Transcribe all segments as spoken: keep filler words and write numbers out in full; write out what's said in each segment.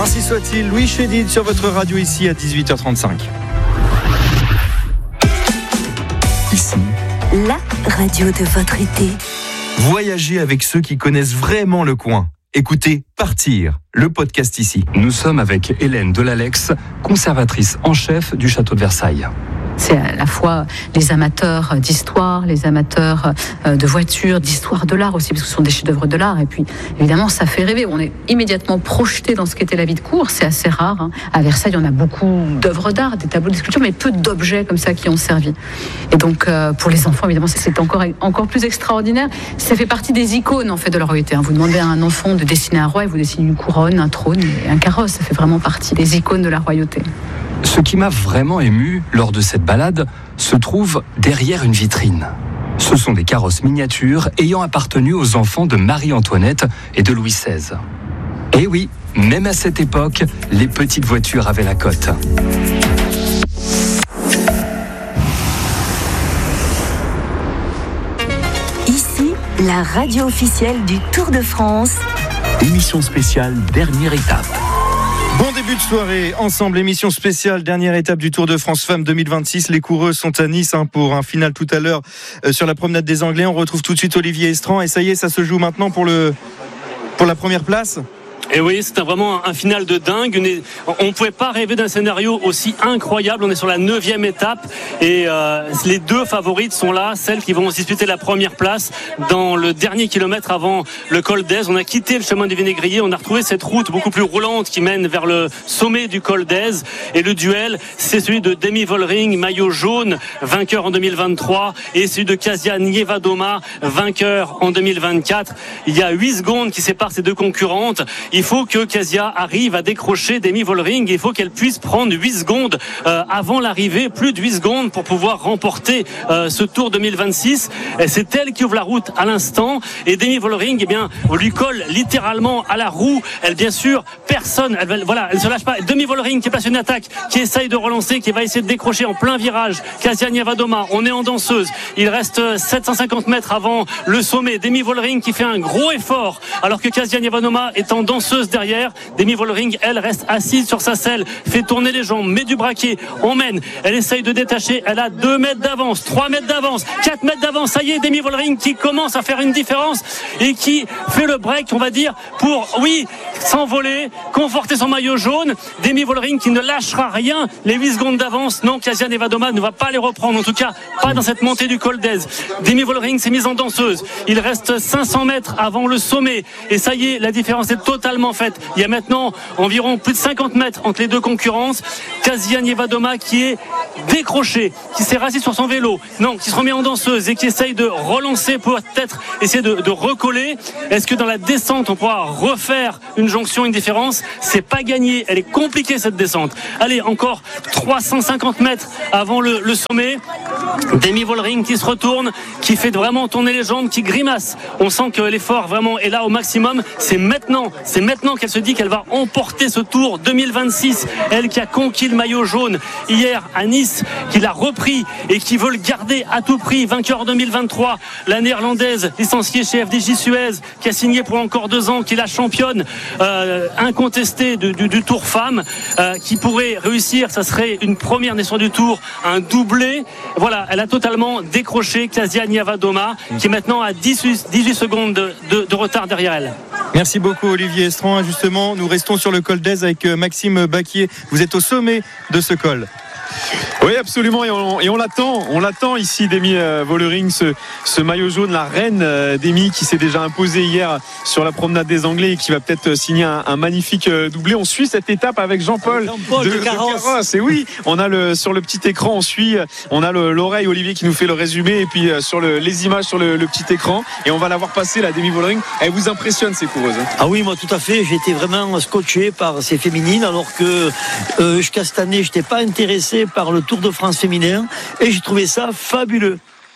Ainsi soit-il, Louis Chédid sur votre radio ici à dix-huit heures trente-cinq. Ici, la radio de votre été. Voyagez avec ceux qui connaissent vraiment le coin. Écoutez Partir, le podcast ici. Nous sommes avec Hélène Delalex, conservatrice en chef du château de Versailles. C'est à la fois les amateurs d'histoire, les amateurs de voitures, d'histoire de l'art aussi, parce que ce sont des chefs-d'œuvre de l'art. Et puis, évidemment, ça fait rêver. On est immédiatement projeté dans ce qu'était la vie de cour. C'est assez rare. Hein. À Versailles, on a beaucoup d'œuvres d'art, des tableaux, des sculptures, mais peu d'objets comme ça qui ont servi. Et donc, euh, pour les enfants, évidemment, c'est encore, encore plus extraordinaire. Ça fait partie des icônes, en fait, de la royauté. Hein. Vous demandez à un enfant de dessiner un roi, et vous dessinez une couronne, un trône et un carrosse. Ça fait vraiment partie des icônes de la royauté. Ce qui m'a vraiment ému lors de cette balade se trouve derrière une vitrine. Ce sont des carrosses miniatures ayant appartenu aux enfants de Marie-Antoinette et de Louis seize. Et oui, même à cette époque, les petites voitures avaient la cote. Ici, la radio officielle du Tour de France. Émission spéciale, dernière étape. Bon début de soirée, ensemble, émission spéciale, dernière étape du Tour de France Femmes deux mille vingt-six. Les coureuses sont à Nice hein, pour un final tout à l'heure euh, sur la promenade des Anglais. On retrouve tout de suite Olivier Estran et ça y est, ça se joue maintenant pour, le, pour la première place. Et oui, c'est vraiment un final de dingue. On ne pouvait pas rêver d'un scénario aussi incroyable. On est sur la neuvième étape et euh, les deux favorites sont là, celles qui vont disputer la première place dans le dernier kilomètre avant le col d'Èze. On a quitté le chemin du Vinaigrier, on a retrouvé cette route beaucoup plus roulante qui mène vers le sommet du col d'Èze. Et le duel, c'est celui de Demi Vollering, maillot jaune, vainqueur en deux mille vingt-trois, et celui de Kasia Nievadoma, vainqueur en deux mille vingt-quatre. Il y a huit secondes qui séparent ces deux concurrentes. Il faut que Kasia arrive à décrocher Demi Vollering. Il faut qu'elle puisse prendre huit secondes euh, avant l'arrivée, plus de huit secondes pour pouvoir remporter euh, ce Tour deux mille vingt-six. Et c'est elle qui ouvre la route à l'instant. Et Demi Vollering, eh bien, on lui colle littéralement à la roue. Elle, bien sûr, personne, elle, voilà, elle se lâche pas. Demi Vollering qui passe une attaque, qui essaye de relancer, qui va essayer de décrocher en plein virage. Kasia Nievadoma, on est en danseuse. Il reste sept cent cinquante mètres avant le sommet. Demi Vollering qui fait un gros effort, alors que Kasia Nievadoma est en danseuse derrière. Demi Vollering, elle reste assise sur sa selle, fait tourner les jambes, met du braquet, emmène, elle essaye de détacher, elle a deux mètres d'avance, trois mètres d'avance, quatre mètres d'avance, ça y est, Demi Vollering qui commence à faire une différence et qui fait le break, on va dire, pour, oui, s'envoler, conforter son maillot jaune. Demi Vollering qui ne lâchera rien, les huit secondes d'avance, non, Kasia Nievadoma ne va pas les reprendre, en tout cas, pas dans cette montée du col d'Èze. Demi Vollering s'est mise en danseuse, il reste cinq cents mètres avant le sommet, et ça y est, la différence est totalement faite. Il y a maintenant environ plus de cinquante mètres entre les deux concurrences. Kasia Nievadoma qui est décrochée, qui s'est rassise sur son vélo, non, qui se remet en danseuse et qui essaye de relancer pour peut-être essayer de, de recoller. Est-ce que dans la descente on pourra refaire une jonction, une différence? C'est pas gagné, elle est compliquée cette descente. Allez, encore trois cent cinquante mètres avant le, le sommet. Demi Vollering qui se retourne, qui fait vraiment tourner les jambes, qui grimace. On sent que l'effort vraiment est là au maximum. C'est maintenant, c'est maintenant qu'elle se dit qu'elle va emporter ce Tour deux mille vingt-six. Elle qui a conquis le maillot jaune hier à Nice, qui l'a repris et qui veut le garder à tout prix. Vainqueur en deux mille vingt-trois, la néerlandaise licenciée chez F D J Suez, qui a signé pour encore deux ans, qui est la championne euh, incontestée du, du, du Tour Femmes, euh, qui pourrait réussir, ça serait une première nation du Tour, un doublé. Voilà, elle a totalement décroché Kasia Nievadoma, qui est maintenant à dix-huit secondes de, de, de retard derrière elle. Merci beaucoup Olivier Estran. Justement, nous restons sur le col d'Èze avec Maxime Baquier. Vous êtes au sommet de ce col. Oui, absolument, et on, et on l'attend, on l'attend ici, Demi Vollering, ce, ce maillot jaune, la reine euh, Demi qui s'est déjà imposée hier sur la promenade des Anglais et qui va peut-être signer un, un magnifique doublé. On suit cette étape avec Jean-Paul, Jean-Paul de, de, de Carrosse. Et oui, on a le sur le petit écran, on suit, on a le, l'oreille Olivier qui nous fait le résumé et puis euh, sur le, les images sur le, le petit écran et on va la voir passer la Demi Vollering. Elle vous impressionne ces coureuses hein? Ah oui, moi tout à fait. J'ai été vraiment scotché par ces féminines alors que euh, jusqu'à cette année, je n'étais pas intéressé par le Tour de France féminin et j'ai trouvé ça fabuleux.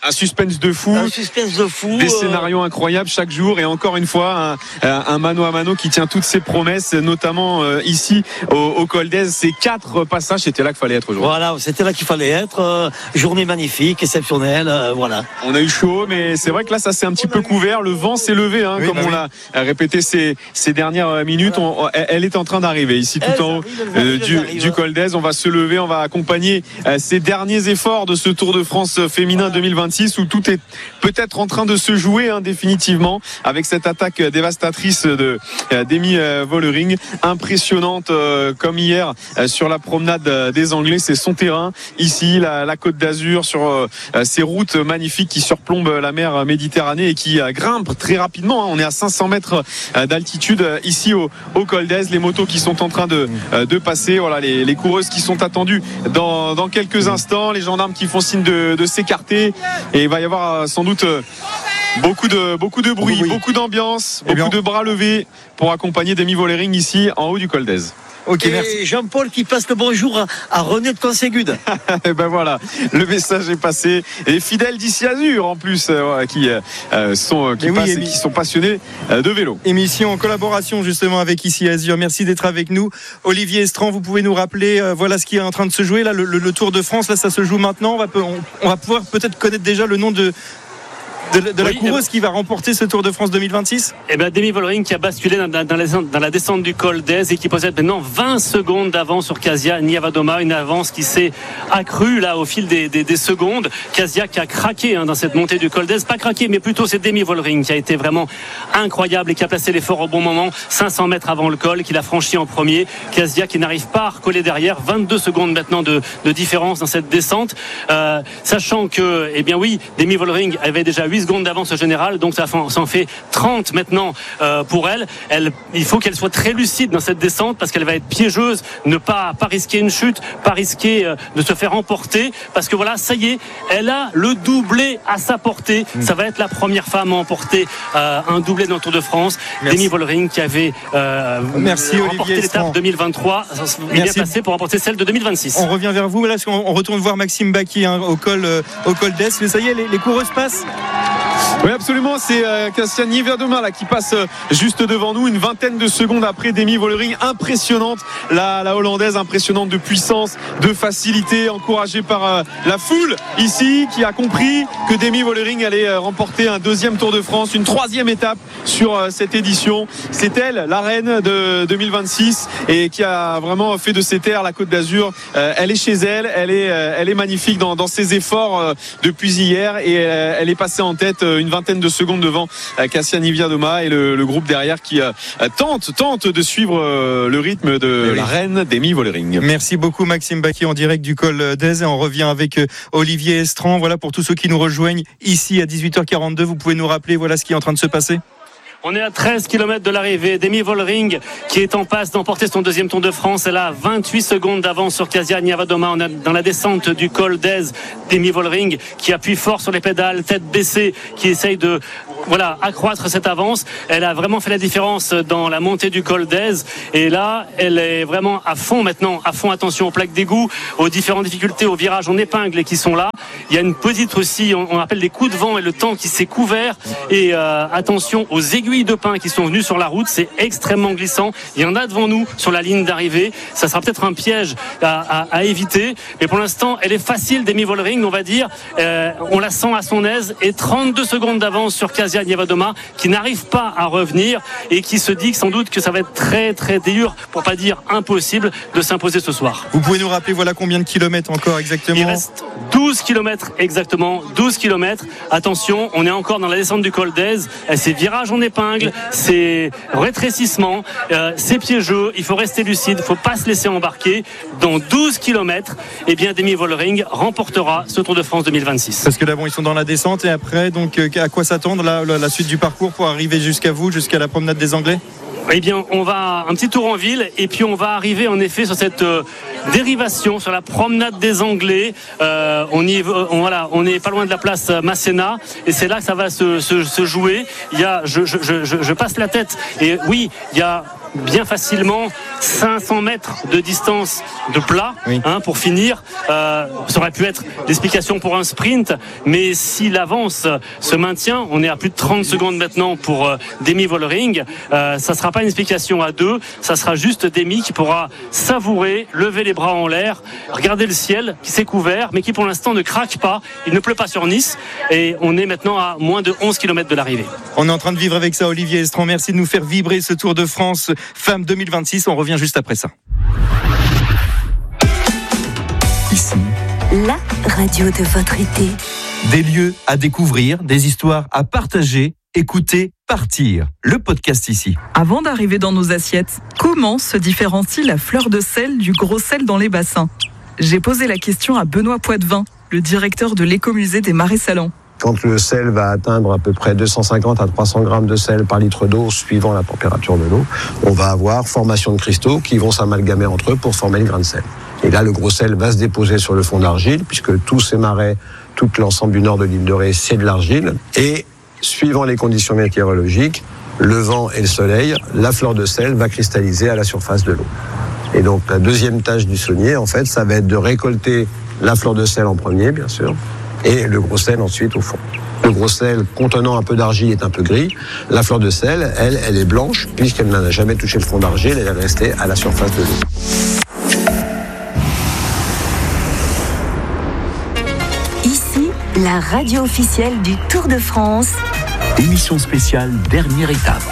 Un suspense de fou. Un suspense de fou. Des euh... scénarios incroyables chaque jour et encore une fois un, un mano à mano qui tient toutes ses promesses, notamment euh, ici au, au Col d'Èze. Ces quatre passages, c'était là qu'il fallait être aujourd'hui. Voilà, c'était là qu'il fallait être. Euh, journée magnifique, exceptionnelle. Euh, voilà. On a eu chaud, mais c'est vrai que là, ça s'est un petit peu couvert. Le vent s'est levé, hein, oui, comme bah on oui. l'a répété ces, ces dernières minutes. On, elle est en train d'arriver ici tout elle en haut euh, du, du Col d'Èze. On va se lever, on va accompagner euh, ces derniers efforts de ce Tour de France féminin deux mille vingt-six où tout est peut-être en train de se jouer hein, définitivement avec cette attaque dévastatrice de euh, d'Amy euh, Vollering, impressionnante euh, comme hier euh, sur la promenade euh, des Anglais. C'est son terrain ici, la, la Côte d'Azur, sur euh, ces routes magnifiques qui surplombent la mer Méditerranée et qui euh, grimpent très rapidement. Hein. On est à cinq cents mètres euh, d'altitude euh, ici au, au Col d'Èze. Les motos qui sont en train de, euh, de passer, voilà, les, les coureuses qui sont attendues dans, dans quelques instants, les gendarmes qui font signe de, de s'écarter et il va y avoir euh, sans doute euh, beaucoup de, beaucoup de bruit, oui. beaucoup d'ambiance, beaucoup bien. de bras levés pour accompagner Demi Vollering ici en haut du Col d'Èze. Ok, et merci. Jean-Paul qui passe le bonjour à, à René de Conségude. Et ben voilà, le message est passé. Et fidèles d'ici Azur en plus, euh, qui euh, sont qui, passent oui, et qui sont passionnés euh, de vélo. Émission en collaboration justement avec Ici Azur. Merci d'être avec nous, Olivier Estran. Vous pouvez nous rappeler, euh, voilà ce qui est en train de se jouer là, le, le, le Tour de France. Là, ça se joue maintenant. On va, on, on va pouvoir peut-être connaître déjà le nom de. De, de la oui, coureuse qui va remporter ce Tour de France deux mille vingt-six. Eh bien, Demi Vollering qui a basculé dans, dans, dans, la, dans la descente du Col d'Èze et qui possède maintenant vingt secondes d'avance sur Kasia Niewiadoma, une avance qui s'est accrue là au fil des, des, des secondes. Kasia qui a craqué hein, dans cette montée du Col d'Èze, pas craqué, mais plutôt c'est Demi Vollering qui a été vraiment incroyable et qui a placé l'effort au bon moment, cinq cents mètres avant le col, qu'il a franchi en premier. Kasia qui n'arrive pas à recoller derrière, vingt-deux secondes maintenant de, de différence dans cette descente, euh, sachant que, eh bien oui, Demi Vollering avait déjà huit secondes d'avance au général, donc ça en fait trente maintenant euh, pour elle. elle. Il faut qu'elle soit très lucide dans cette descente parce qu'elle va être piégeuse, ne pas, pas risquer une chute, pas risquer euh, de se faire emporter, parce que voilà, ça y est, elle a le doublé à sa portée. Mmh. Ça va être la première femme à emporter euh, un doublé dans le Tour de France. Demi Vollering qui avait euh, Merci, remporté l'étape deux mille vingt-trois, il est bien passé pour remporter celle de deux mille vingt-six. On revient vers vous, là on retourne voir Maxime Bacchi hein, au col, euh, au Col d'Èze. Mais ça y est, les, les coureuses passent. Oui, absolument, c'est euh, Kasia Niewiadoma là qui passe euh, juste devant nous, une vingtaine de secondes après Demi Vollering. Impressionnante, la, la hollandaise, impressionnante de puissance, de facilité, encouragée par euh, la foule ici, qui a compris que Demi Vollering allait euh, remporter un deuxième Tour de France, une troisième étape sur euh, cette édition. C'est elle, la reine de deux mille vingt-six, et qui a vraiment fait de ces terres la Côte d'Azur. Euh, elle est chez elle, elle est, euh, elle est magnifique dans, dans ses efforts euh, depuis hier, et euh, elle est passée en tête euh, une vingtaine de secondes devant euh, Kasia Niewiadoma et le, le groupe derrière qui euh, tente, tente de suivre euh, le rythme de oui. la reine Demi Vollering. Merci beaucoup Maxime Bacchi en direct du Col d'Èze, et on revient avec euh, Olivier Estran. Voilà, pour tous ceux qui nous rejoignent ici à dix-huit heures quarante-deux, vous pouvez nous rappeler voilà ce qui est en train de se passer. On est à treize kilomètres de l'arrivée. Demi Vollering qui est en passe d'emporter son deuxième Tour de France. Elle a vingt-huit secondes d'avance sur Kasia Niewiadoma. On est dans la descente du Col d'Èze. Demi Vollering qui appuie fort sur les pédales, tête baissée, qui essaye de voilà, accroître cette avance. Elle a vraiment fait la différence dans la montée du Col d'Èze. Et là, elle est vraiment à fond maintenant. À fond, attention aux plaques d'égout, aux différentes difficultés, aux virages en épingle qui sont là. Il y a une petite aussi, on appelle des coups de vent et le temps qui s'est couvert. Et euh, attention aux aiguilles de pin qui sont venus sur la route, c'est extrêmement glissant. Il y en a devant nous sur la ligne d'arrivée. Ça sera peut-être un piège à, à, à éviter. Mais pour l'instant, elle est facile, Demi Vollering, on va dire. Euh, on la sent à son aise. Et trente-deux secondes d'avance sur Kasia Niewiadoma, qui n'arrive pas à revenir et qui se dit que sans doute que ça va être très très dur, pour pas dire impossible, de s'imposer ce soir. Vous pouvez nous rappeler voilà combien de kilomètres encore exactement? Il reste douze kilomètres exactement, douze kilomètres. Attention, on est encore dans la descente du Col d'Èze. C'est virage en épingle. C'est rétrécissement, euh, c'est piégeux, il faut rester lucide, il ne faut pas se laisser embarquer. Dans douze kilomètres, eh bien Demi Vollering remportera ce Tour de France deux mille vingt-six. Parce que là bon, ils sont dans la descente, et après donc euh, à quoi s'attendre là, la, la suite du parcours pour arriver jusqu'à vous, jusqu'à la promenade des Anglais? Eh bien, on va un petit tour en ville et puis on va arriver en effet sur cette euh, dérivation, sur la promenade des Anglais. Euh, on y, on, voilà, on est pas loin de la place Masséna et c'est là que ça va se, se, se jouer. Il y a, je, je, je, je passe la tête et oui, il y a bien facilement cinq cents mètres de distance de plat, oui. hein, pour finir. Euh, ça aurait pu être l'explication pour un sprint, mais si l'avance se maintient, on est à plus de trente secondes maintenant pour euh, Demi Vollering. Euh, ça ne sera pas une explication à deux, ça sera juste Demi qui pourra savourer, lever les bras en l'air, regarder le ciel qui s'est couvert, mais qui pour l'instant ne craque pas. Il ne pleut pas sur Nice et on est maintenant à moins de onze kilomètres de l'arrivée. On est en train de vivre avec ça, Olivier Estran. Merci de nous faire vibrer ce Tour de France Femmes deux mille vingt-six. On revient juste après ça. Ici, la radio de votre été. Des lieux à découvrir, des histoires à partager. Écoutez Partir, le podcast ici. Avant d'arriver dans nos assiettes, comment se différencie la fleur de sel du gros sel dans les bassins ? J'ai posé la question à Benoît Poitvin, le directeur de l'écomusée des Marais Salants. Quand le sel va atteindre à peu près deux cent cinquante à trois cents grammes de sel par litre d'eau, suivant la température de l'eau, on va avoir formation de cristaux qui vont s'amalgamer entre eux pour former le grain de sel. Et là, le gros sel va se déposer sur le fond d'argile, puisque tous ces marais, tout l'ensemble du nord de l'île de Ré, c'est de l'argile. Et suivant les conditions météorologiques, le vent et le soleil, la fleur de sel va cristalliser à la surface de l'eau. Et donc, la deuxième tâche du saunier, en fait, ça va être de récolter la fleur de sel en premier, bien sûr, et le gros sel ensuite au fond. Le gros sel contenant un peu d'argile est un peu gris. La fleur de sel, elle, elle est blanche, puisqu'elle n'a jamais touché le fond d'argile, elle est restée à la surface de l'eau. Ici, la radio officielle du Tour de France. Émission spéciale, dernière étape.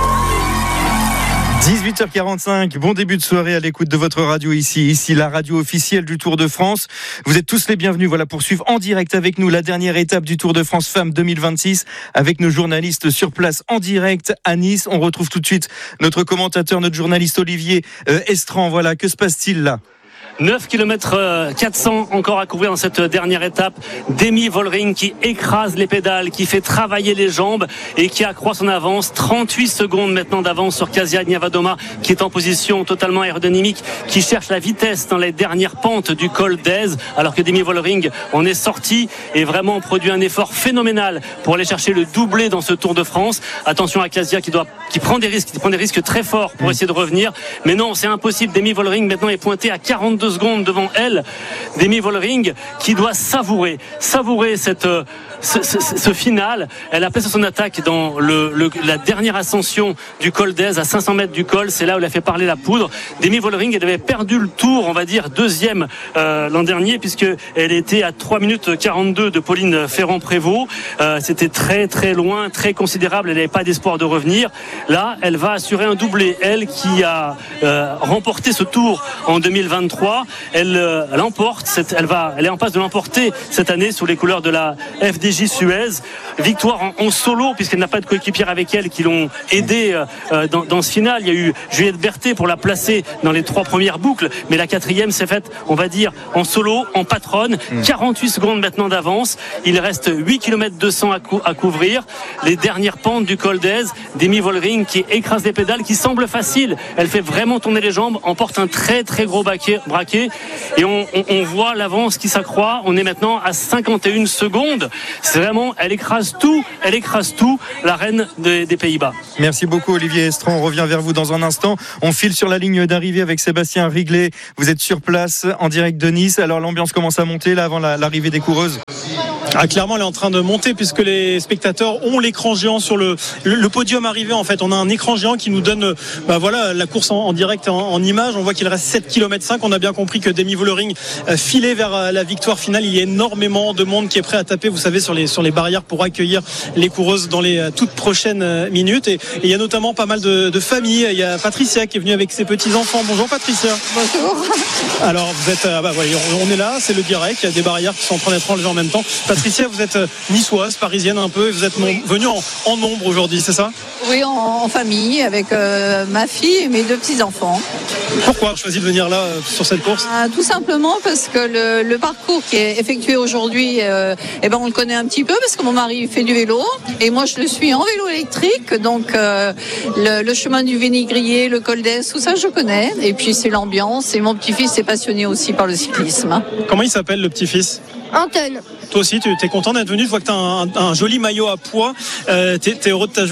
dix-huit heures quarante-cinq, bon début de soirée à l'écoute de votre radio ici, ici la radio officielle du Tour de France. Vous êtes tous les bienvenus, voilà, pour suivre en direct avec nous la dernière étape du Tour de France Femmes deux mille vingt-six avec nos journalistes sur place en direct à Nice. On retrouve tout de suite notre commentateur, notre journaliste Olivier euh, Estran. Voilà, que se passe-t-il là ? neuf kilomètres quatre cents encore à couvrir dans cette dernière étape. Demi Vollering qui écrase les pédales, qui fait travailler les jambes et qui accroît son avance. trente-huit secondes maintenant d'avance sur Kasia Niewiadoma qui est en position totalement aérodynamique, qui cherche la vitesse dans les dernières pentes du col d'Aise, alors que Demi Vollering en est sorti et vraiment produit un effort phénoménal pour aller chercher le doublé dans ce Tour de France. Attention à Kasia qui doit, qui prend des risques, qui prend des risques très forts pour essayer de revenir. Mais non, c'est impossible. Demi Vollering maintenant est pointé à quarante-deux secondes devant elle. Demi Vollering qui doit savourer, savourer cette Ce, ce, ce final. Elle a placé son attaque dans le, le, la dernière ascension du col d'Aise à cinq cents mètres du col. C'est là où elle a fait parler la poudre. Demi Vollering, elle avait perdu le tour, on va dire deuxième euh, l'an dernier, puisque elle était à trois minutes quarante-deux de Pauline Ferrand-Prévot. Euh, c'était très très loin, très considérable. Elle n'avait pas d'espoir de revenir. Là, elle va assurer un doublé. Elle qui a euh, remporté ce tour en deux mille vingt-trois, elle, euh, elle emporte. Cette, elle va, elle est en passe de l'emporter cette année sous les couleurs de la F D J Suez. Victoire en, en solo, puisqu'elle n'a pas de coéquipière avec elle qui l'ont aidée euh, dans, dans ce final. Il y a eu Juliette Berthet pour la placer dans les trois premières boucles, mais la quatrième s'est faite, on va dire, en solo, en patronne. quarante-huit secondes maintenant d'avance. Il reste huit kilomètres deux cents à, cou- à couvrir. Les dernières pentes du col d'Aise. Demi Vollering qui écrase les pédales, qui semble facile. Elle fait vraiment tourner les jambes, emporte un très très gros baquet, braquet, et on, on, on voit l'avance qui s'accroît. On est maintenant à cinquante et une secondes. C'est vraiment, elle écrase tout, elle écrase tout, la reine des, des Pays-Bas. Merci beaucoup Olivier Estran, on revient vers vous dans un instant. On file sur la ligne d'arrivée avec Sébastien Riglet. Vous êtes sur place en direct de Nice. Alors l'ambiance commence à monter là avant la, l'arrivée des coureuses. Ah, clairement, elle est en train de monter puisque les spectateurs ont l'écran géant sur le, le, le podium arrivé. En fait, on a un écran géant qui nous donne bah, voilà, la course en, en direct en, en image. On voit qu'il reste sept kilomètres cinq. On a bien compris que Demi Vollering euh, filait vers euh, la victoire finale. Il y a énormément de monde qui est prêt à taper, vous savez, sur les, sur les barrières pour accueillir les coureuses dans les euh, toutes prochaines euh, minutes. Et, et il y a notamment pas mal de, de familles. Il y a Patricia qui est venue avec ses petits-enfants. Bonjour Patricia. Bonjour. Alors, vous êtes, euh, bah, voilà, on est là, c'est le direct. Il y a des barrières qui sont en train d'être enlevées en même temps. Patricia, vous êtes niçoise, parisienne un peu, et vous êtes non, venue en, en nombre aujourd'hui, c'est ça ? Oui, en, en famille, avec euh, ma fille et mes deux petits-enfants. Pourquoi avoir choisi de venir là, euh, sur cette course ? ah, Tout simplement parce que le, le parcours qui est effectué aujourd'hui, euh, eh ben, on le connaît un petit peu, parce que mon mari fait du vélo, et moi je le suis en vélo électrique, donc euh, le, le chemin du Vénigrier, le col d'Aise, tout ça je connais, et puis c'est l'ambiance, et mon petit-fils est passionné aussi par le cyclisme. Comment il s'appelle le petit-fils ? Anton. Toi aussi, tu es content d'être venu. Je vois que tu as un, un joli maillot à pois. Euh, tu es heureux de ta journée ?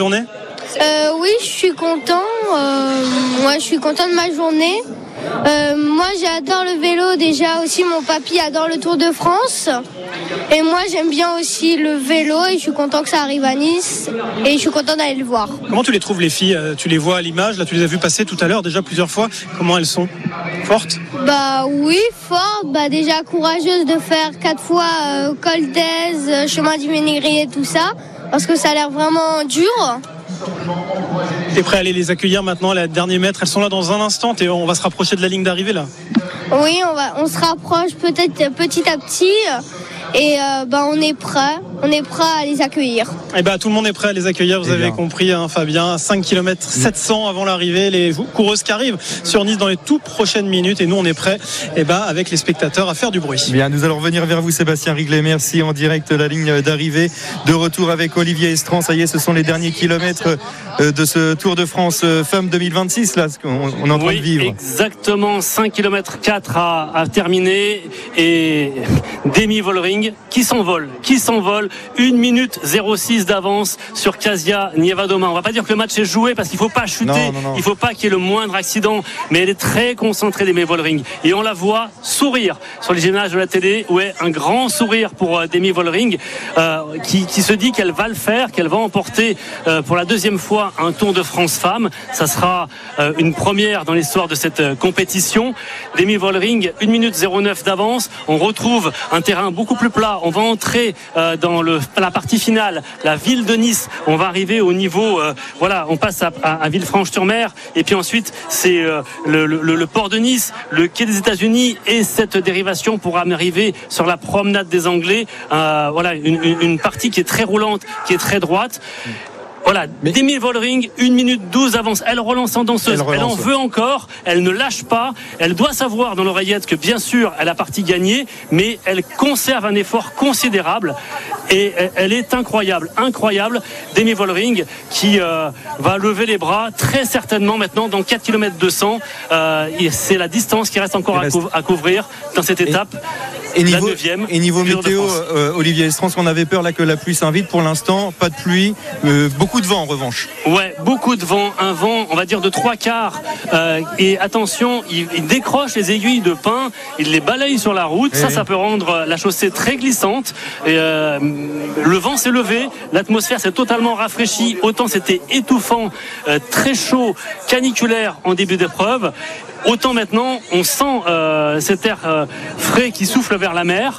euh, Oui, je suis content. Euh, moi, je suis content de ma journée. Euh, moi, j'adore le vélo. Déjà aussi, mon papy adore le Tour de France. Et moi, j'aime bien aussi le vélo et je suis content que ça arrive à Nice. Et je suis content d'aller le voir. Comment tu les trouves, les filles? Tu les vois à l'image, là, tu les as vues passer tout à l'heure déjà plusieurs fois. Comment elles sont? Fortes? Bah oui, fortes. Bah déjà courageuses de faire quatre fois euh, Col d'Aise, euh, chemin du Vénégrier et tout ça. Parce que ça a l'air vraiment dur. T'es prêt à aller les accueillir maintenant à la dernière mètre? Elles sont là dans un instant et on va se rapprocher de la ligne d'arrivée là. Oui, on, va, on se rapproche peut-être petit à petit et euh, bah, on est prêt, on est prêt à les accueillir. Et bah, tout le monde est prêt à les accueillir, vous Et avez bien. compris hein, Fabien, cinq kilomètres sept cents avant l'arrivée, les coureuses qui arrivent sur Nice dans les toutes prochaines minutes et nous on est prêt et bah, avec les spectateurs à faire du bruit. Bien, nous allons revenir vers vous Sébastien Riglet, merci en direct de la ligne d'arrivée, de retour avec Olivier Estran. Ça y est, ce sont les derniers kilomètres de ce Tour de France Femmes deux mille vingt-six là, qu'on on est en train oui, de vivre. Exactement, cinq kilomètres quatre à, à terminer et Demi Vollering qui s'envole, qui s'envole, une minute zéro six d'avance sur Kasia Niewiadoma. On va pas dire que le match est joué parce qu'il faut pas chuter, non, non, non. il faut pas qu'il y ait le moindre accident, mais elle est très concentrée Demi Vollering et on la voit sourire sur les images de la télé, ouais, un grand sourire pour euh, Demi Vollering euh, qui, qui se dit qu'elle va le faire, qu'elle va emporter euh, pour la deuxième fois un Tour de France Femmes. Ça sera euh, une première dans l'histoire de cette euh, compétition. Demi Vollering, une minute zéro neuf d'avance. On retrouve un terrain beaucoup plus plat. On va entrer euh, dans le, la partie finale, la ville de Nice. On va arriver au niveau, euh, voilà, on passe à, à, à Villefranche-sur-Mer. Et puis ensuite, c'est euh, le, le, le port de Nice, le quai des États-Unis et cette dérivation pour arriver sur la promenade des Anglais. Euh, voilà, une, une, une partie qui est très roulante, qui est très droite. Voilà, mais... Demi Vollering, une minute douze d'avance. Elle relance en danseuse. Elle, relance, elle en veut encore. Elle ne lâche pas. Elle doit savoir dans l'oreillette que bien sûr, elle a partie gagnée, mais elle conserve un effort considérable. Et elle est incroyable, incroyable. Demi Vollering qui euh, va lever les bras très certainement maintenant dans quatre kilomètres deux cents. Euh, c'est la distance qui reste encore à, cou- à couvrir dans cette étape. Et niveau, et niveau météo, euh, Olivier Estran, on avait peur là que la pluie s'invite. Pour l'instant, pas de pluie, euh, beaucoup de vent en revanche. Ouais, beaucoup de vent, un vent, on va dire de trois quarts. Euh, et attention, il, il décroche les aiguilles de pin, il les balaye sur la route. Et ça, oui. Ça peut rendre la chaussée très glissante. Et, euh, le vent s'est levé, l'atmosphère s'est totalement rafraîchie. Autant c'était étouffant, euh, très chaud, caniculaire en début d'épreuve. Autant maintenant, on sent euh, cet air euh, frais qui souffle vers la mer.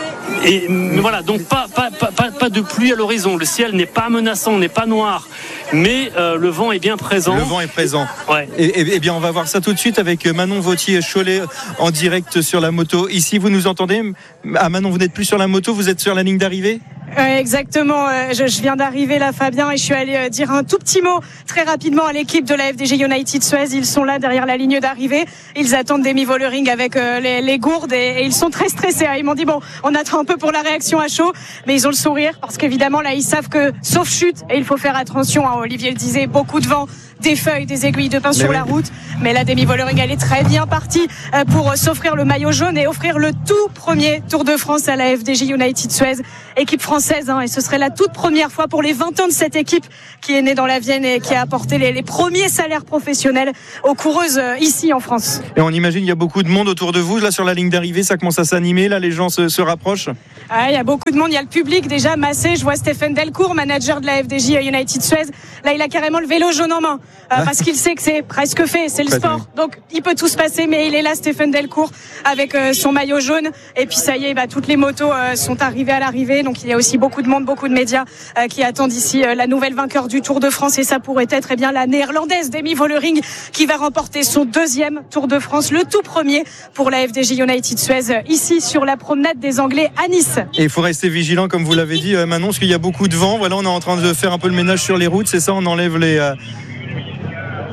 Et voilà, donc pas, pas, pas, pas de pluie à l'horizon. Le ciel n'est pas menaçant, n'est pas noir, mais euh, le vent est bien présent. Le vent est présent. Ouais. Et, et, et bien, on va voir ça tout de suite avec Manon Vautier-Cholet en direct sur la moto. Ici, vous nous entendez? Ah, Manon, vous n'êtes plus sur la moto, vous êtes sur la ligne d'arrivée? Euh, exactement, euh, je, je viens d'arriver là Fabien et je suis allée euh, dire un tout petit mot très rapidement à l'équipe de la F D J United Suez. Ils sont là derrière la ligne d'arrivée, ils attendent Demi Vollering avec euh, les, les gourdes et, et ils sont très stressés, hein. Ils m'ont dit bon, on attend un peu pour la réaction à chaud, mais ils ont le sourire parce qu'évidemment là ils savent que sauf chute, et il faut faire attention, hein, Olivier le disait, beaucoup de vent, des feuilles, des aiguilles de pin mais sur oui. la route, mais la Demi Vollering elle est très bien partie euh, pour euh, s'offrir le maillot jaune et offrir le tout premier Tour de France à la F D J United Suez, équipe française, hein, et ce serait la toute première fois pour les vingt ans de cette équipe qui est née dans la Vienne et qui a apporté les, les premiers salaires professionnels aux coureuses euh, ici en France. Et on imagine il y a beaucoup de monde autour de vous là sur la ligne d'arrivée, ça commence à s'animer, là les gens se, se rapprochent. Ah, il y a beaucoup de monde, il y a le public déjà massé, je vois Stéphane Delcourt, manager de la F D J United Suez, là il a carrément le vélo jaune en main. Euh, parce qu'il sait que c'est presque fait, c'est le sport. Donc il peut tout se passer, mais il est là, Stéphane Delcourt, avec euh, son maillot jaune. Et puis ça y est, bah, toutes les motos euh, sont arrivées à l'arrivée. Donc il y a aussi beaucoup de monde, beaucoup de médias euh, qui attendent ici euh, la nouvelle vainqueur du Tour de France. Et ça pourrait être eh bien la néerlandaise Demi Vollering qui va remporter son deuxième Tour de France, le tout premier pour la F D J United Suez, euh, ici sur la promenade des Anglais à Nice. Et il faut rester vigilant, comme vous l'avez dit, euh, Manon, parce qu'il y a beaucoup de vent. Voilà, on est en train de faire un peu le ménage sur les routes, c'est ça, on enlève les... Euh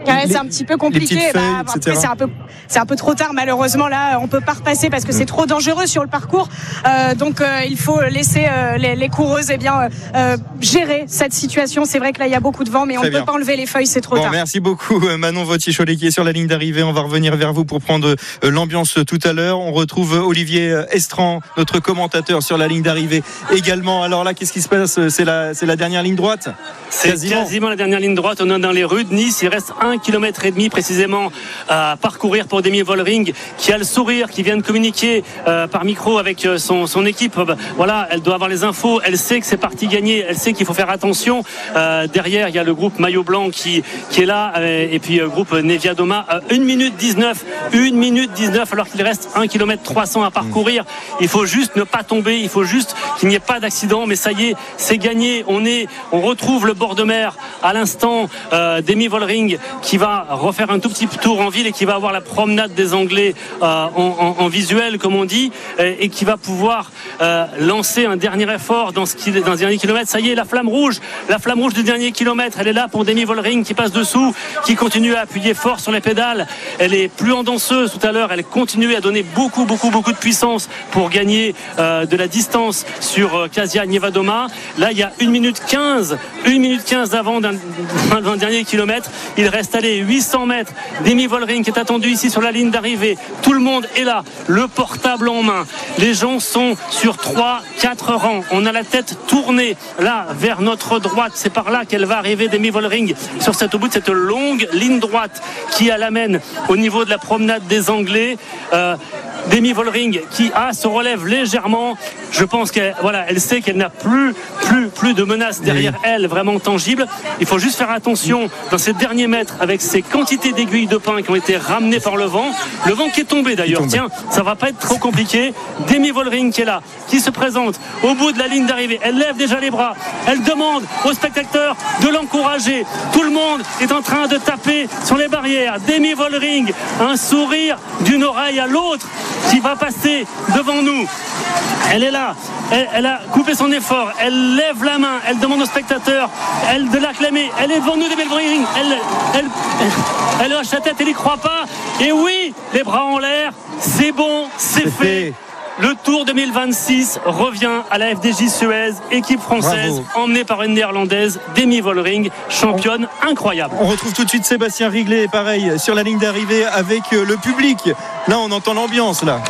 Ouais, c'est un petit peu compliqué. Bah, après, c'est un peu, c'est un peu trop tard malheureusement. Là, on peut pas repasser parce que c'est trop dangereux sur le parcours. Euh, donc, euh, il faut laisser euh, les, les coureuses, eh bien, euh, gérer cette situation. C'est vrai que là, il y a beaucoup de vent, mais Très on ne peut pas enlever les feuilles. C'est trop bon, tard. Merci beaucoup, Manon Vautier-Cholet qui est sur la ligne d'arrivée. On va revenir vers vous pour prendre l'ambiance tout à l'heure. On retrouve Olivier Estran, notre commentateur sur la ligne d'arrivée également. Alors là, qu'est-ce qui se passe? C'est la, c'est la dernière ligne droite? C'est quasiment. quasiment la dernière ligne droite. On est dans les rues de Nice. Il reste un kilomètre et demi précisément à parcourir pour Demi Vollering, qui a le sourire, qui vient de communiquer euh, par micro avec son, son équipe. Voilà, elle doit avoir les infos. Elle sait que c'est parti gagné. Elle sait qu'il faut faire attention. Euh, derrière, il y a le groupe Maillot Blanc qui, qui est là. Euh, et puis, euh, groupe Nevia Doma. Euh, une minute dix-neuf. une minute dix-neuf alors qu'il reste un kilomètre trois cents à parcourir. Il faut juste ne pas tomber. Il faut juste qu'il n'y ait pas d'accident. Mais ça y est, c'est gagné. On est, on retrouve le bord de mer à l'instant. Euh, Demi Vollering qui va refaire un tout petit tour en ville et qui va avoir la promenade des Anglais euh, en, en, en visuel comme on dit, et, et qui va pouvoir euh, lancer un dernier effort dans ce, qui, dans ce dernier kilomètre. Ça y est, la flamme rouge la flamme rouge du dernier kilomètre, elle est là pour Demi Vollering qui passe dessous, qui continue à appuyer fort sur les pédales. Elle est plus en danseuse tout à l'heure, elle continue à donner beaucoup beaucoup beaucoup de puissance pour gagner euh, de la distance sur euh, Kasia Nievadoma. Là il y a une minute quinze une minute quinze d'avant d'un, d'un dernier kilomètre. Il reste allé huit cents mètres. Demi Vollering qui est attendu ici sur la ligne d'arrivée. Tout le monde est là, le portable en main. Les gens sont sur trois quatre rangs. On a la tête tournée là vers notre droite. C'est par là qu'elle va arriver, Demi Vollering, sur cette, au bout de cette longue ligne droite qui l'amène au niveau de la promenade des Anglais. Euh, Demi Vollering qui ah, se relève légèrement. Je pense qu'elle voilà, elle sait qu'elle n'a plus, plus, plus de menace derrière oui. elle, vraiment tangible. Il faut juste faire attention dans ces derniers mètres avec ces quantités d'aiguilles de pin qui ont été ramenées par le vent. Le vent qui est tombé d'ailleurs. Tiens, ça va pas être trop compliqué. Demi Vollering qui est là, qui se présente au bout de la ligne d'arrivée. Elle lève déjà les bras. Elle demande aux spectateurs de l'encourager. Tout le monde est en train de taper sur les barrières. Demi Vollering, un sourire d'une oreille à l'autre, qui va passer devant nous. Elle est là, elle, elle a coupé son effort, elle lève la main, elle demande aux spectateurs, elle de l'acclamer, elle est devant nous, Demi Vollering, elle, elle, elle, elle hoche la tête, elle n'y croit pas, et oui, les bras en l'air, c'est bon, c'est, c'est fait. fait. Le Tour deux mille vingt-six revient à la F D J Suez, équipe française, Bravo. emmenée par une néerlandaise, Demi Vollering, championne incroyable. On retrouve tout de suite Sébastien Riglet, pareil, sur la ligne d'arrivée avec le public. Là, on entend l'ambiance, là.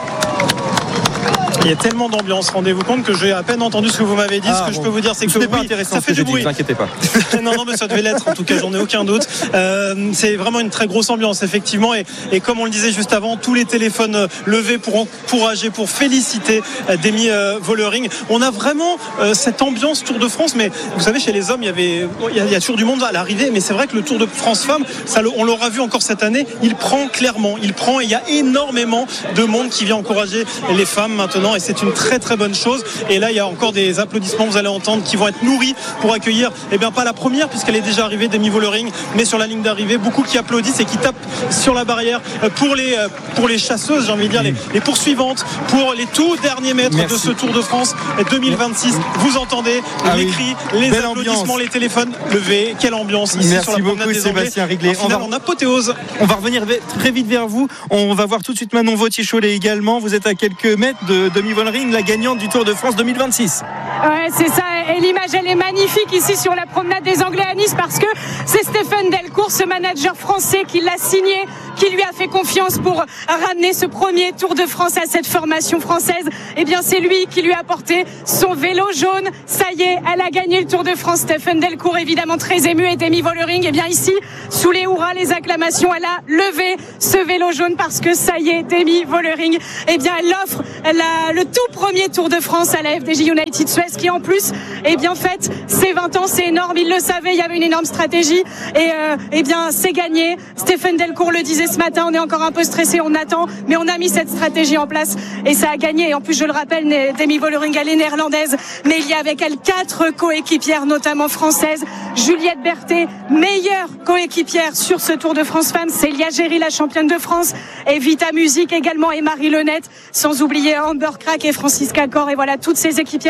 Il y a tellement d'ambiance, rendez-vous compte que j'ai à peine entendu ce que vous m'avez dit. Ah, ce que bon. je peux vous dire, c'est que ce oui, pas intéressant, ça fait du bruit. Ne vous inquiétez pas. non, non, mais ça devait l'être. En tout cas, j'en ai aucun doute. Euh, c'est vraiment une très grosse ambiance, effectivement. Et, et comme on le disait juste avant, tous les téléphones levés pour encourager, pour féliciter Demi Vollering. On a vraiment euh, cette ambiance Tour de France. Mais vous savez, chez les hommes, il y avait, il y a, il y a toujours du monde à l'arrivée. Mais c'est vrai que le Tour de France femmes, ça, on l'aura vu encore cette année. Il prend clairement, il prend. Et il y a énormément de monde qui vient encourager les femmes maintenant. Et c'est une très très bonne chose. Et là il y a encore des applaudissements, vous allez entendre, qui vont être nourris pour accueillir, eh bien pas la première puisqu'elle est déjà arrivée, Demi Vollering, mais sur la ligne d'arrivée, beaucoup qui applaudissent et qui tapent sur la barrière pour les, pour les chasseuses, j'ai envie de dire, les, les poursuivantes, pour les tout derniers mètres Merci. de ce Tour de France deux mille vingt-six. Vous entendez ah les oui. cris, les Belle applaudissements, ambiance. les téléphones levés. Quelle ambiance ici Merci sur la promenade des Anglais. Sébastien Riglet. En, finale, on va... en apothéose. On va revenir très vite vers vous. On va voir tout de suite Manon Vautier-Cholet également. Vous êtes à quelques mètres de Demi Vollering, la gagnante du Tour de France deux mille vingt-six. Ouais, c'est ça. Et l'image, elle est magnifique ici sur la promenade des Anglais à Nice parce que c'est Stéphane Delcourt, ce manager français, qui l'a signé, qui lui a fait confiance pour ramener ce premier Tour de France à cette formation française. Eh bien, c'est lui qui lui a apporté son vélo jaune. Ça y est, elle a gagné le Tour de France. Stéphane Delcourt, évidemment très ému, et Demi Vollering, eh bien ici, sous les hurrahs, les acclamations, elle a levé ce vélo jaune parce que ça y est, Demi Vollering, eh bien, elle offre la, le tout premier Tour de France à la F D J United Suez, qui en plus, eh bien, fête ses vingt ans, c'est énorme. Il le savait, il y avait une énorme stratégie, et euh, eh bien, c'est gagné. Stéphane Delcourt le disait ce matin, on est encore un peu stressé, on attend, mais on a mis cette stratégie en place et ça a gagné. Et en plus, je le rappelle, Demi Vollering, elle est néerlandaise, mais il y a avec elle quatre coéquipières, notamment françaises. Juliette Berthet, meilleure coéquipière sur ce Tour de France femmes, Célia Géry, la championne de France, et Vita Music également, et Marie Lenette, sans oublier Amber Crack et Francisca Cor. Et voilà, toutes ces équipières, bah,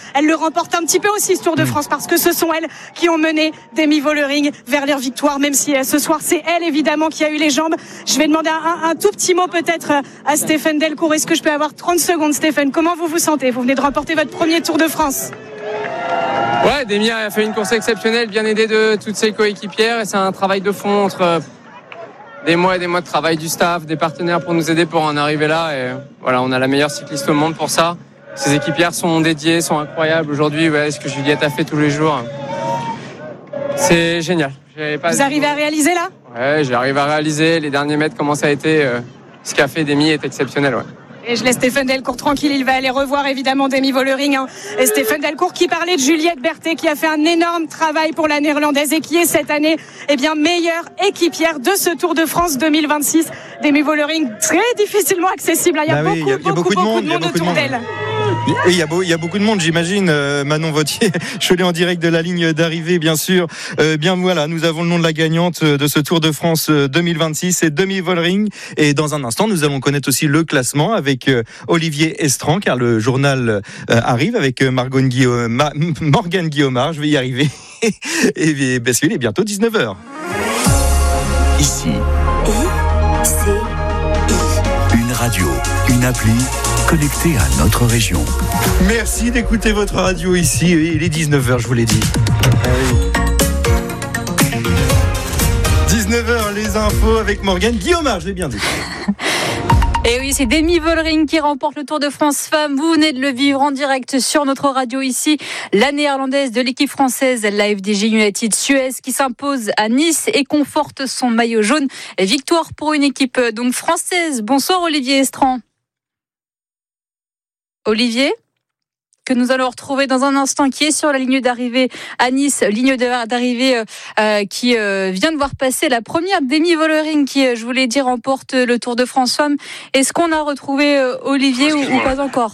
elles le remportent un petit peu aussi ce Tour de France parce que ce sont elles qui ont mené Demi Vollering vers leur victoire, même si ce soir c'est elle évidemment qui a eu les jambes. Je vais demander un, un tout petit mot peut-être à Stéphane Delcourt. Est-ce que je peux avoir trente secondes, Stéphane? Comment vous vous sentez? Vous venez de remporter votre premier Tour de France. Ouais, Demi a fait une course exceptionnelle, bien aidée de toutes ses coéquipières, et c'est un travail de fond entre des mois et des mois de travail du staff, des partenaires pour nous aider pour en arriver là. Et voilà, on a la meilleure cycliste au monde pour ça. Ces équipières sont dédiées, sont incroyables. Aujourd'hui, ouais, ce que Juliette a fait tous les jours, c'est génial. Pas Vous arrivez à réaliser là? Ouais, j'arrive à réaliser. Les derniers mètres, comment ça a été, euh, ce qu'a fait Demi est exceptionnel. Ouais. Et je laisse Stéphane Delcourt tranquille, il va aller revoir évidemment Demi Vollering. Hein. Et Stéphane Delcourt qui parlait de Juliette Berthet, qui a fait un énorme travail pour la néerlandaise et qui est cette année eh bien, meilleure équipière de ce Tour de France deux mille vingt-six. Demi Vollering très difficilement accessible. Il y a, bah beaucoup, oui, il y a, il y a beaucoup, beaucoup de monde, beaucoup de monde autour d'elle. Oui, il y, a beau, il y a beaucoup de monde, j'imagine. Euh, Manon Vautier, Cholet en direct de la ligne d'arrivée, bien sûr. Euh, bien voilà, nous avons le nom de la gagnante de ce Tour de France deux mille vingt-six, c'est Demi Vollering. Et dans un instant, nous allons connaître aussi le classement avec euh, Olivier Estran, car le journal euh, arrive avec euh, Margot Guillaume, Ma, Morgane Guillaumard. Je vais y arriver. Et bien sûr, il est bientôt dix-neuf heures. Ici, I, C, I. Une radio, une appli connecté à notre région. Merci d'écouter votre radio ici. Il est dix-neuf heures, je vous l'ai dit. dix-neuf heures, les infos avec Morgane Guillaumard, je l'ai bien dit. Et oui, c'est Demi Vollering qui remporte le Tour de France Femmes. Vous venez de le vivre en direct sur notre radio ici. La néerlandaise de l'équipe française, la F D J United Suez, qui s'impose à Nice et conforte son maillot jaune. Victoire pour une équipe donc française. Bonsoir Olivier Estran. Olivier, que nous allons retrouver dans un instant, qui est sur la ligne d'arrivée à Nice, ligne d'arrivée euh, qui euh, vient de voir passer la première Demi Vollering qui, euh, je voulais dire, remporte le Tour de France Femmes. Est-ce qu'on a retrouvé euh, Olivier ou, ou pas encore?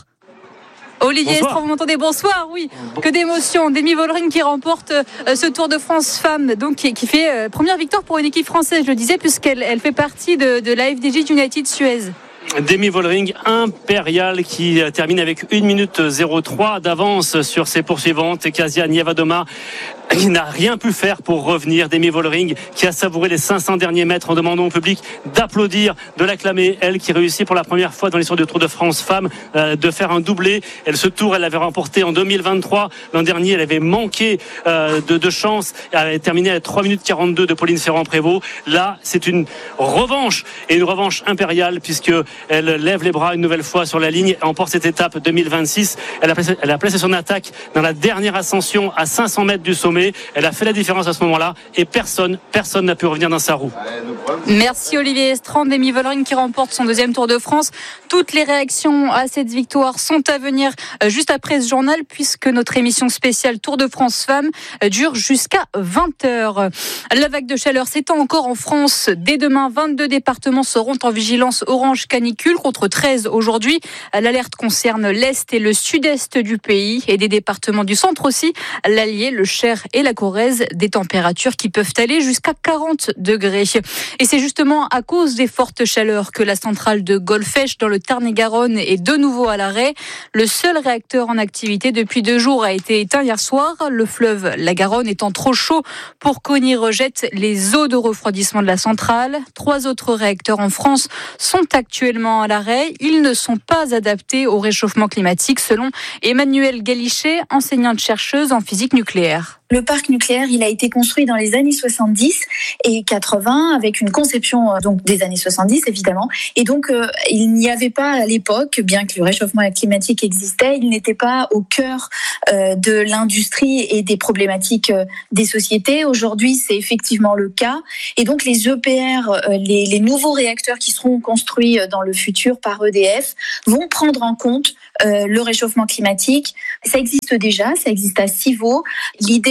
Olivier Estran, vous m'entendez? Bonsoir, oui. Que d'émotion. Demi Vollering qui remporte euh, ce Tour de France Femmes, donc qui, qui fait euh, première victoire pour une équipe française, je le disais, puisqu'elle elle fait partie de, de la F D J United Suez. Demi Vollering impérial qui termine avec une minute zéro trois d'avance sur ses poursuivantes. Kasia Nievadoma qui n'a rien pu faire pour revenir. Demi Vollering qui a savouré les cinq cents derniers mètres en demandant au public d'applaudir, de l'acclamer. Elle qui réussit pour la première fois dans l'histoire du Tour de France Femmes euh, de faire un doublé. Elle, ce tour, elle l'avait remporté en deux mille vingt-trois. L'an dernier, elle avait manqué euh, de, de chance. Elle avait terminé à trois minutes quarante-deux de Pauline Ferrand-Prévot. Là, c'est une revanche et une revanche impériale puisque elle lève les bras une nouvelle fois sur la ligne et emporte cette étape deux mille vingt-six. Elle a placé, elle a placé son attaque dans la dernière ascension à cinq cents mètres du sommet. Elle a fait la différence à ce moment-là et personne, personne n'a pu revenir dans sa roue. Merci Olivier Estran. Demi Vollering qui remporte son deuxième Tour de France. Toutes les réactions à cette victoire sont à venir juste après ce journal puisque notre émission spéciale Tour de France Femmes dure jusqu'à vingt heures. La vague de chaleur s'étend encore en France. Dès demain, vingt-deux départements seront en vigilance orange canicule contre treize aujourd'hui. L'alerte concerne l'Est et le Sud-Est du pays et des départements du centre aussi, l'Allier, le Cher et la Corrèze, des températures qui peuvent aller jusqu'à quarante degrés. Et c'est justement à cause des fortes chaleurs que la centrale de Golfech dans le Tarn-et-Garonne est de nouveau à l'arrêt. Le seul réacteur en activité depuis deux jours a été éteint hier soir. Le fleuve, la Garonne, étant trop chaud pour qu'on y rejette les eaux de refroidissement de la centrale. Trois autres réacteurs en France sont actuellement à l'arrêt. Ils ne sont pas adaptés au réchauffement climatique, selon Emmanuelle Galichet, enseignante-chercheuse en physique nucléaire. Le parc nucléaire, il a été construit dans les années soixante-dix et quatre-vingts avec une conception donc des années soixante-dix évidemment. Et donc euh, il n'y avait pas à l'époque, bien que le réchauffement climatique existait, il n'était pas au cœur euh, de l'industrie et des problématiques euh, des sociétés. Aujourd'hui, c'est effectivement le cas. Et donc les E P R, euh, les, les nouveaux réacteurs qui seront construits dans le futur par E D F vont prendre en compte euh, le réchauffement climatique. Ça existe déjà, ça existe à Civaux. L'idée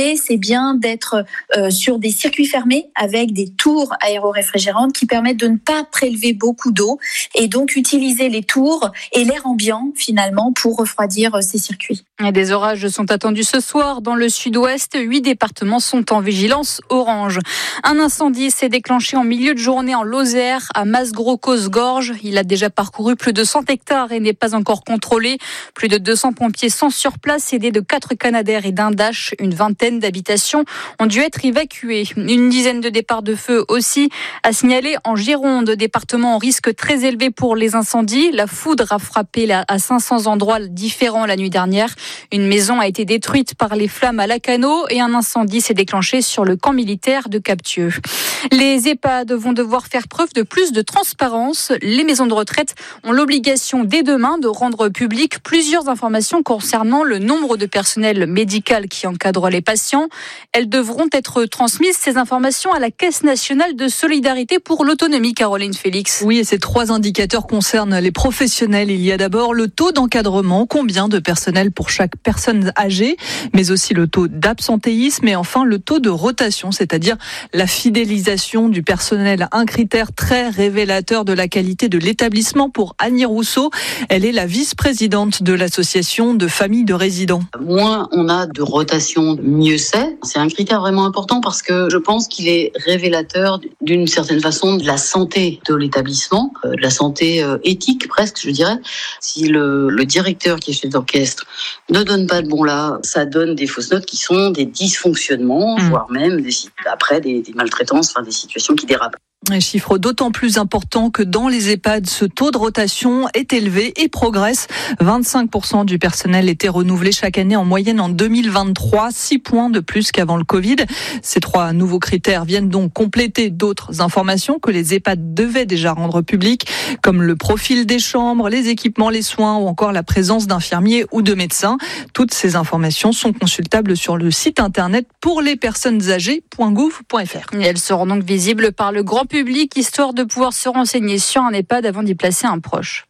l'idée, c'est bien d'être euh, sur des circuits fermés avec des tours aéroréfrigérantes qui permettent de ne pas prélever beaucoup d'eau et donc utiliser les tours et l'air ambiant finalement pour refroidir ces circuits. Et des orages sont attendus ce soir dans le sud-ouest. Huit départements sont en vigilance orange. Un incendie s'est déclenché en milieu de journée en Lozère, à Masgros-Cosgorges. Il a déjà parcouru plus de cent hectares et n'est pas encore contrôlé. Plus de deux cents pompiers sont sur place, aidés de quatre Canadair et d'un Dash. Une vingtaine d'habitations ont dû être évacuées. Une dizaine de départs de feu aussi à signaler en Gironde, département en risque très élevé pour les incendies. La foudre a frappé à cinq cents endroits différents la nuit dernière. Une maison a été détruite par les flammes à Lacanau et un incendie s'est déclenché sur le camp militaire de Captieux. Les EHPAD vont devoir faire preuve de plus de transparence. Les maisons de retraite ont l'obligation dès demain de rendre public plusieurs informations concernant le nombre de personnel médical qui encadre les patients. Elles devront être transmises, ces informations, à la Caisse nationale de solidarité pour l'autonomie, Caroline Félix. Oui, et ces trois indicateurs concernent les professionnels. Il y a d'abord le taux d'encadrement, combien de personnel pour chaque personne âgée, mais aussi le taux d'absentéisme et enfin le taux de rotation, c'est-à-dire la fidélisation du personnel. Un critère très révélateur de la qualité de l'établissement pour Annie Rousseau. Elle est la vice-présidente de l'association de familles de résidents. Moins on a de rotation, mieux c'est. C'est un critère vraiment important parce que je pense qu'il est révélateur d'une certaine façon de la santé de l'établissement, de la santé éthique presque, je dirais. Si le, le directeur qui est chef d'orchestre ne donne pas de bon là, ça donne des fausses notes qui sont des dysfonctionnements, mmh. voire même des, après des, des maltraitances, enfin des situations qui dérapent. Un chiffre d'autant plus important que dans les EHPAD, ce taux de rotation est élevé et progresse. vingt-cinq pour cent du personnel était renouvelé chaque année en moyenne en deux mille vingt-trois, six points de plus qu'avant le Covid. Ces trois nouveaux critères viennent donc compléter d'autres informations que les EHPAD devaient déjà rendre publiques, comme le profil des chambres, les équipements, les soins ou encore la présence d'infirmiers ou de médecins. Toutes ces informations sont consultables sur le site internet pour les personnes âgées point gouv point f r. Et elles seront donc visibles par le grand public, histoire de pouvoir se renseigner sur un EHPAD avant d'y placer un proche.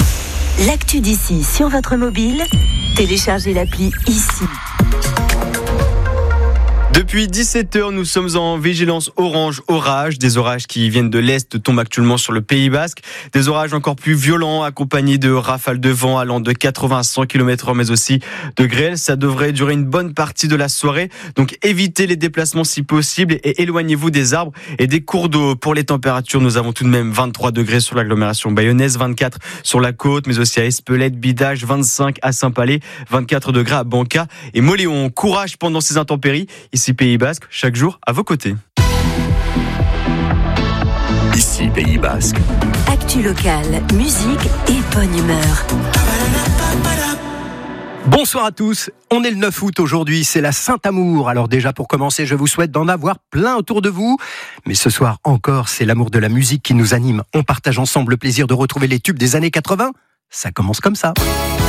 L'actu d'ici sur votre mobile, téléchargez l'appli ici. Depuis dix-sept heures, nous sommes en vigilance orange orage. Des orages qui viennent de l'Est tombent actuellement sur le Pays Basque. Des orages encore plus violents, accompagnés de rafales de vent allant de quatre-vingts à cent kilomètres heure, mais aussi de grêle. Ça devrait durer une bonne partie de la soirée. Donc évitez les déplacements si possible et éloignez-vous des arbres et des cours d'eau. Pour les températures, nous avons tout de même vingt-trois degrés sur l'agglomération bayonnaise, vingt-quatre sur la côte, mais aussi à Espelette, Bidache, vingt-cinq à Saint-Palais, vingt-quatre degrés à Banca et Moléon. Courage pendant ces intempéries. Ici Pays Basque, chaque jour à vos côtés. Ici Pays Basque. Actu locale, musique et bonne humeur. Bonsoir à tous, on est le neuf août aujourd'hui, c'est la Saint-Amour. Alors déjà pour commencer, je vous souhaite d'en avoir plein autour de vous. Mais ce soir encore, c'est l'amour de la musique qui nous anime. On partage ensemble le plaisir de retrouver les tubes des années quatre-vingts. Ça commence comme ça.